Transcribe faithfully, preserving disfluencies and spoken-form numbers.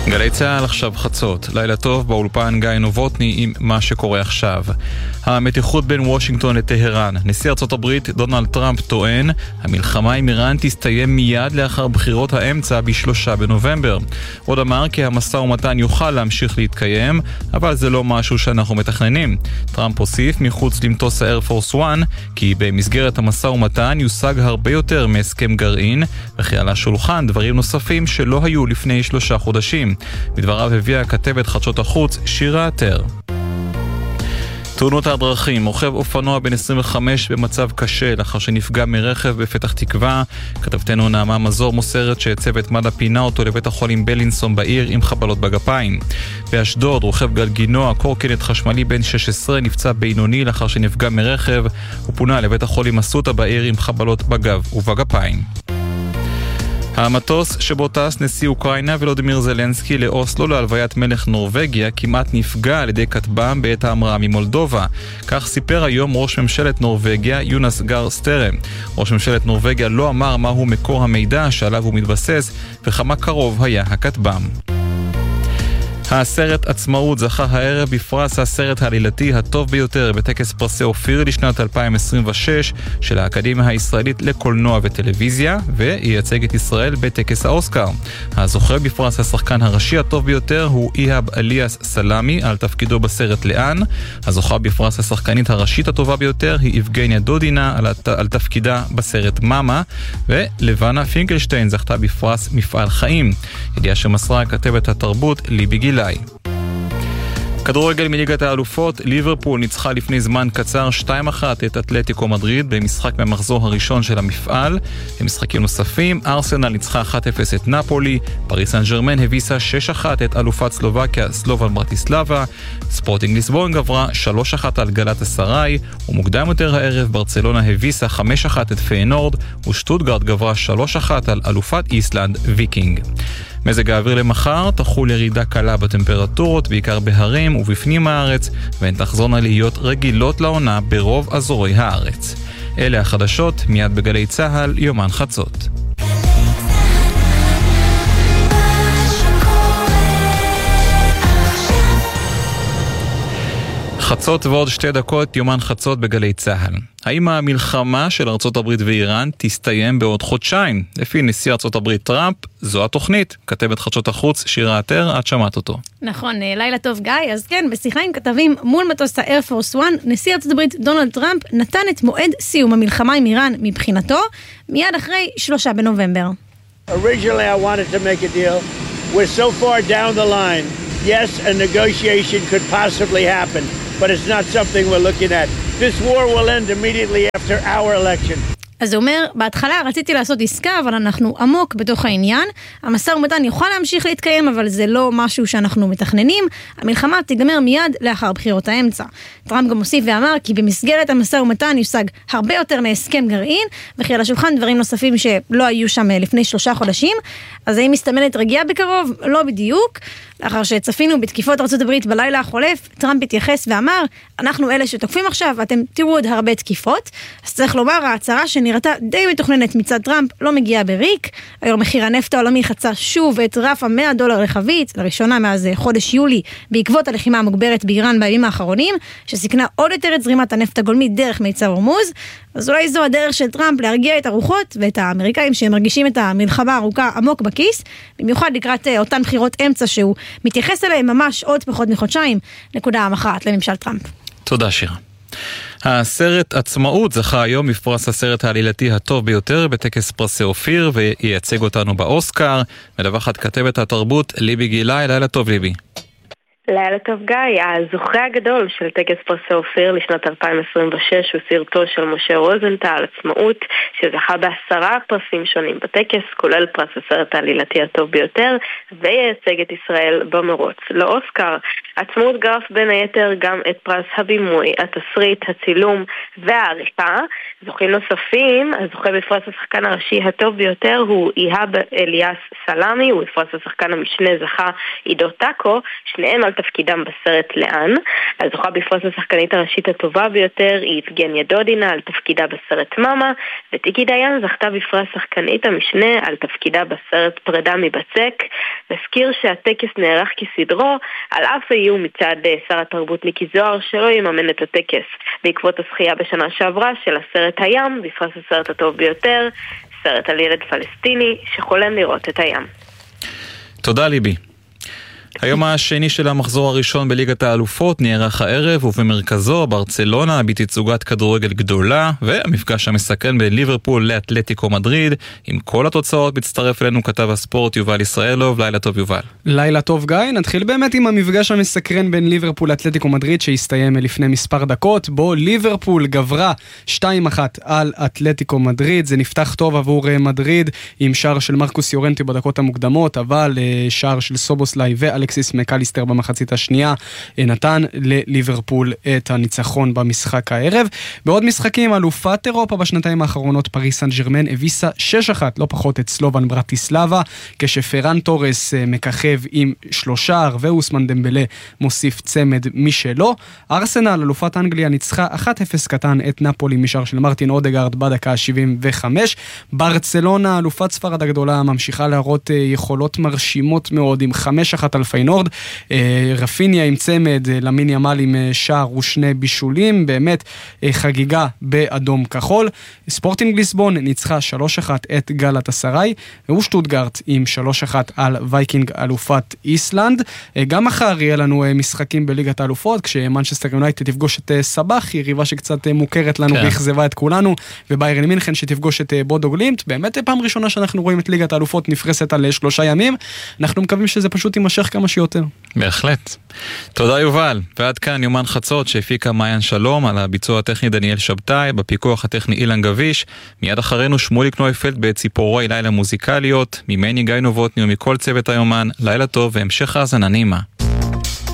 גלי צהל עכשיו חצות, לילה טוב באולפן גיא נובוטני עם מה שקורה עכשיו. המתיחות בין וושינגטון לטהרן. נשיא ארצות הברית דונלד טראמפ טוען, המלחמה עם איראן תסתיים מיד לאחר בחירות האמצע בשלושה בנובמבר. עוד אמר כי המשא ומתן יוכל להמשיך להתקיים, אבל זה לא משהו שאנחנו מתכננים. טראמפ הוסיף מחוץ למטוס האייר פורס אחת כי במסגרת המשא ומתן יושג הרבה יותר מהסכם גרעין, וכי על השולחן דברים נוספים שלא היו לפני שלושה חודשים. בדבריו הביאה כתבת חדשות החוץ שירה עטר. תאונות הדרכים, רוכב אופנוע בן עשרים וחמש במצב קשה לאחר שנפגע מרכב בפתח תקווה. כתבתנו נעמה מזור מוסרת שצוות מד"א פינה אותו לבית החולים בלינסון בעיר עם חבלות בגפיים. באשדוד, רוכב גלגינוע קורקינט חשמלי בן שש עשרה נפצע בינוני לאחר שנפגע מרכב ופונה לבית החולים אסותא בעיר עם חבלות בגב ובגפיים. המטוס שבו טס נשיא אוקראינה ולודימיר זלנסקי לאוסלו להלוויית מלך נורווגיה כמעט נפגע על ידי כטב"ם בעת ההמראה ממולדובה. כך סיפר היום ראש ממשלת נורווגיה יונס גר סטרם. ראש ממשלת נורווגיה לא אמר מהו מקור המידע שעליו הוא מתבסס וכמה קרוב היה הכטב"ם. הסרט עצמאות זכה הערב בפרס הסרט העלילתי הטוב ביותר בטקס פרסי אופיר לשנת אלפיים עשרים ושש של האקדמיה הישראלית לקולנוע וטלוויזיה, וייצג את ישראל בטקס האוסקר. הזוכה בפרס השחקן הראשי הטוב ביותר הוא איהאב אליאס סלאמי על תפקידו בסרט לאן. הזוכה בפרס השחקנית הראשית הטובה ביותר היא איבגניה דודינה על, הת... על תפקידה בסרט מאמה, ולבנה פינקלשטיין זכתה בפרס מפעל חיים. ידיעה שמסרה כתבת התרבות ליבי גילה. כדורגל מליגת האלופות, ליברפול ניצחה לפני זמן קצר שתיים אחת את אתלטיקו מדריד במשחק מהמחזור הראשון של המפעל. במשחקים נוספים, ארסנל ניצחה אחת אפס את נפולי, פריס סן ז'רמן הביסה שש אחת את אלופת סלובקיה סלובן ברטיסלבה, ספורטינג ליסבון גברה שלוש אחת על גלאטה סראי, ומוקדם יותר הערב ברצלונה הביסה חמש אחת את פיינורד, ושטוטגרד גברה שלוש אחת על אלופת איסלנד ויקינג. מזג האוויר למחר, תחול ירידה קלה בטמפרטורות, בעיקר בהרים ובפנים הארץ, והן תחזורנה להיות רגילות לעונה ברוב אזורי הארץ. אלה החדשות, מיד בגלי צהל, יומן חצות. חצות ועוד שתי דקות, יומן חצות בגלי צהל. האם המלחמה של ארצות הברית ואיראן תסתיים בעוד חודשיים? לפי נשיא ארצות הברית טראמפ, זו התוכנית. כתבת חדשות החוץ שירה עטר, את שמעת אותו. נכון, לילה טוב גיא. אז כן, בשיחה עם כתבים מול מטוס האייר פורס אחת, נשיא ארצות הברית דונלד טראמפ נתן את מועד סיום המלחמה עם איראן מבחינתו, מיד אחרי שלושה בנובמבר. Originally I wanted to make a deal. We're so far down the line. Yes, a negotiation could possibly happen. But it's not something we're looking at. This war will end immediately after our election. אז הוא אומר, בהתחלה רציתי לעשות עסקה, אבל אנחנו עמוק בתוך העניין. המשא ומתן יוכל להמשיך להתקיים, אבל זה לא משהו שאנחנו מתכננים. המלחמה תיגמר מיד לאחר בחירות האמצע. טראמפ גם הוסיף ואמר כי במסגרת המשא ומתן יושג הרבה יותר מהסכם גרעין, וכי על השולחן דברים נוספים שלא היו שם לפני שלושה חודשים. אז האם מסתמנת רגיעה בקרוב? לא בדיוק. לאחר שצפינו בתקיפות ארצות הברית בלילה החולף, טראמפ התייחס ואמר, אנחנו אלה שתוקפים עכשיו, אתם תראו עוד הרבה תקיפות. אז צריך לומר, ההצהרה שנראתה די מתוכננת מצד טראמפ לא מגיעה בריק. היום מחיר הנפט העולמי חצה שוב את רף ה-מאה דולר לחבית, לראשונה מאז חודש יולי, בעקבות הלחימה המוגברת באיראן בימים האחרונים, שסיכנה עוד יותר את זרימת הנפט הגולמי דרך מיצר הורמוז. אז אולי זו הדרך של טראמפ להרגיע את הרוחות ואת האמריקאים שמרגישים את המלחמה הארוכה עמוק בכיס, במיוחד לקראת אותן בחירות אמצע שהוא מתייחס אליהם ממש עוד פחות מחודשיים. נקודה המכרעת לממשל טראמפ. תודה שירה. הסרט עצמאות זכה היום בפרס הסרט העלילתי הטוב ביותר בטקס פרסי אופיר וייצג אותנו באוסקר. מדווחת כתבת התרבות ליבי גילה. לילה טוב ליבי. לילה טוב גיא. הזוכה הגדול של טקס פרסי אופיר לשנת אלפיים עשרים ושש הוא סרטו של משה רוזנטל עצמאות, שזכה בעשרה פרסים שונים בטקס, כולל פרס הסרט העלילתי הטוב ביותר, וייצג את ישראל במרוץ לאוסקר. עצמאות גרף בין היתר גם את פרס הבימוי, התסריט, הצילום והעריכה. זוכים נוספים, הזוכה בפרס השחקן הראשי הטוב ביותר הוא איהאב אליאס סלאמי, ובפרס השחקן המשנה זכה עידו טאקו, שניהם על תפקידם בסרט לאן. הזוכה בפרס השחקנית הראשית הטובה ביותר היא יבגניה דודינה על תפקידה בסרט מאמה, ותיקי דיין זכתה בפרס שחקנית המשנה על תפקידה בסרט פרידה מבצק. נזכיר שהטקס נערך כסדרו, על אף האיום מצד שר התרבות מיקי זוהר שלא יממן את הטקס בעקבות הזכייה בשנה שעברה של הסרט הים, בפרס הסרט הטוב ביותר, סרט על ילד פלסטיני שחולם לראות את הים. תודה ליבי. היום השני של המחזור הראשון בליגת האלופות נערך הערב, ובמרכזו ברצלונה בתצוגת כדורגל גדולה, והמפגש המסקרן בין ליברפול לאתלטיקו מדריד. עם כל התוצאות מצטרף אלינו כתב הספורט יובל ישראלוב. לילה טוב יובל. לילה טוב גיא. נתחיל באמת עם המפגש המסקרן בין ליברפול לאתלטיקו מדריד שהסתיים לפני מספר דקות, בו ליברפול גברה שתיים אחת על אתלטיקו מדריד. זה נפתח טוב עבור מדריד עם שער של מרקוס יורנטי בדקות המוקדמות, אבל שער של סובוסליי ואלכסיס מקליסטר במחצית השנייה נתן לליברפול את הניצחון במשחק הערב. בעוד משחקים, אלופת אירופה בשנתיים האחרונות פריס סן ז'רמן הביסה שש אחת לא פחות את סלובן ברטיסלבה, כשפרן טורס מככב עם שלושה, ואוסמן דמבלה מוסיף צמד משלו. ארסנל, אלופת אנגליה, ניצחה אחת אפס קטן את נפולי משער של מרטין אודגארד בדקה שבעים וחמש. ברצלונה, אלופת ספרד הגדולה, ממשיכה להראות יכולות מרשימות מאוד עם חמש אחת על פיינורד. רפיניה עם צמד, למין ימל עם שער ושני בישולים, באמת חגיגה באדום כחול. ספורטינג ליסבון ניצחה שלוש אחת את גלאטסראי, ושטוטגרט עם שלוש אחת על וייקינג אלופת איסלנד. גם מחר יהיה לנו משחקים בליגת האלופות, כשמנצ'סטר יונייטד תפגוש את סבח, יריבה שקצת מוכרת לנו כן. והחזבה את כולנו, וביירן מינכן שתפגוש את בודו גלימט. באמת פעם ראשונה שאנחנו רואים את ליגת האלופות נפרסת על שלושה ימים. אנחנו מקווים שזה פשוט יימשך כמה שיותר. בהחלט. תודה יובל. ועד כאן יומן חצות שהפיקה מעיין שלום, על הביצוע הטכני דניאל שבתאי, בפיקוח הטכני אילן גביש. מיד אחרינו שמוליק נויפלד בציפורי לילה מוזיקליות. ממני גיא נובוטני ומכל צוות היומן. לילה טוב והמשך האזנה נעימה.